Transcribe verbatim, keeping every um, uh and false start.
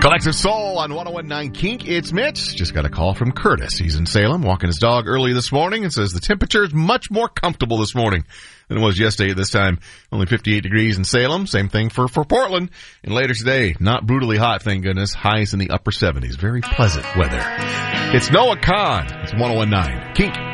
Collective Soul on one oh one point nine Kink. It's Mitch. Just got a call from Curtis. He's in Salem, walking his dog early this morning, and says the temperature is much more comfortable this morning than it was yesterday at this time. Only fifty-eight degrees in Salem. Same thing for, for Portland. And later today, not brutally hot, thank goodness. Highs in the upper seventies. Very pleasant weather. It's Noah Kahn. It's one oh one point nine Kink.